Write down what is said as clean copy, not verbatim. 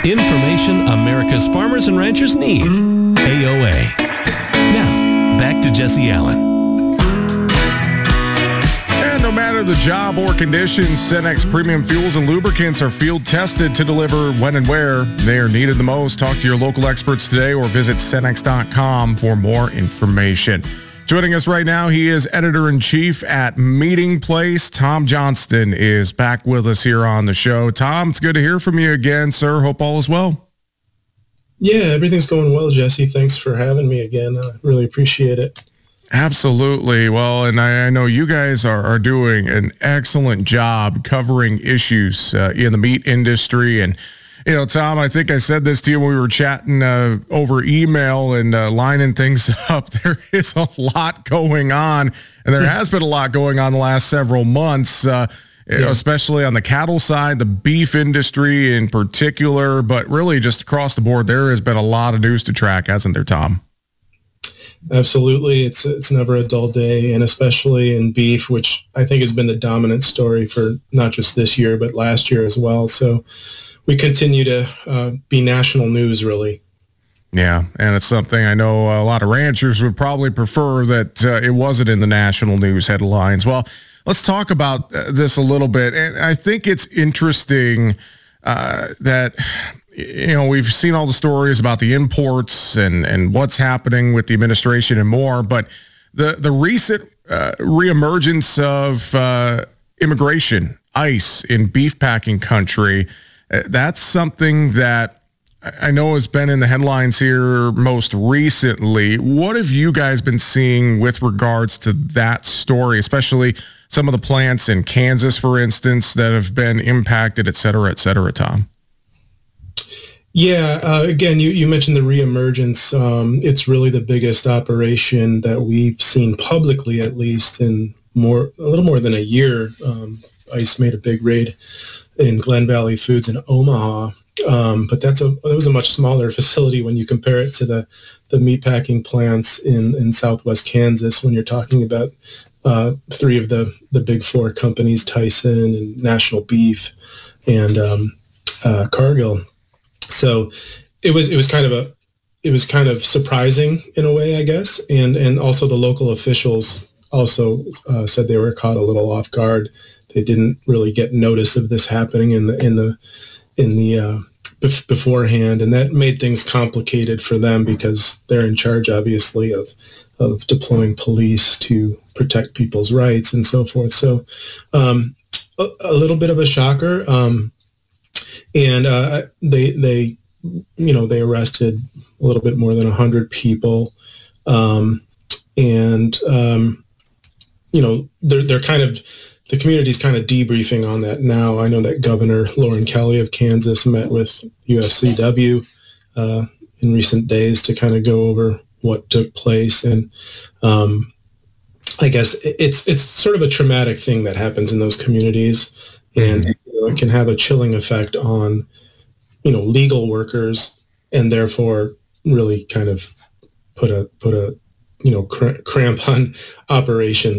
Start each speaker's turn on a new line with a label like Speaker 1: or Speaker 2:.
Speaker 1: Information America's farmers and ranchers need. AOA. Now, back to Jesse Allen.
Speaker 2: And no matter the job or conditions, Cenex Premium Fuels and Lubricants are field tested to deliver when and where they are needed the most. Talk to your local experts today or visit Cenex.com for more information. Joining us right now, he is editor-in-chief at Meeting Place. Tom Johnston is back with us here on the show. Tom, it's good to hear from you again, sir. Hope all is well.
Speaker 3: Yeah, everything's going well, Jesse. Thanks for having me again. I really appreciate it.
Speaker 2: Absolutely. Well, and I know you guys are doing an excellent job covering issues in the meat industry. And you know, Tom, I think I said this to you when we were chatting over email and lining things up. There is a lot going on, and there has been a lot going on the last several months, especially on the cattle side, the beef industry in particular, but really just across the board, there has been a lot of news to track, hasn't there, Tom?
Speaker 3: Absolutely. It's never a dull day, and especially in beef, which I think has been the dominant story for not just this year, but last year as well. So we continue to be national news, really.
Speaker 2: Yeah, and it's something I know a lot of ranchers would probably prefer that it wasn't in the national news headlines. Well, let's talk about this a little bit. And I think it's interesting that, you know, we've seen all the stories about the imports and what's happening with the administration and more, but the recent reemergence of immigration, ICE, in beef packing country, that's something that I know has been in the headlines here most recently. What have you guys been seeing with regards to that story, especially some of the plants in Kansas, for instance, that have been impacted, et cetera, Tom?
Speaker 3: Yeah, again, you mentioned the reemergence. It's really the biggest operation that we've seen publicly, at least in a little more than a year. ICE made a big raid in Glen Valley Foods in Omaha, but that was a much smaller facility when you compare it to the meatpacking plants in Southwest Kansas. When you're talking about three of the big four companies, Tyson and National Beef and Cargill. So it was kind of surprising in a way, I guess, and also the local officials also said they were caught a little off guard. They didn't really get notice of this happening in the beforehand, and that made things complicated for them because they're in charge, obviously, of deploying police to protect people's rights and so forth. So a little bit of a shocker, and they arrested a little bit more than 100 people, and they're kind of. The community's kind of debriefing on that now. I know that Governor Lauren Kelly of Kansas met with UFCW in recent days to kind of go over what took place. And I guess it's sort of a traumatic thing that happens in those communities. And it can have a chilling effect on, legal workers, and therefore really kind of put a cramp on operations